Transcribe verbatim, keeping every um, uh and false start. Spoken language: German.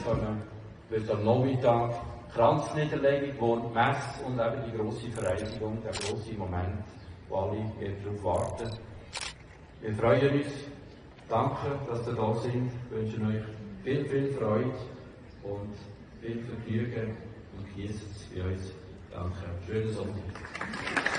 kommen wird am Nachmittag Kranzniederlegung, wo die Messe und eben die grosse Vereinigung, der grosse Moment, wo alle darauf warten. Wir freuen uns. Danke, dass ihr da seid. Wir wünschen euch viel, viel Freude und viel Vergnügen und genießt es bei uns. Danke. Schönen Sonntag.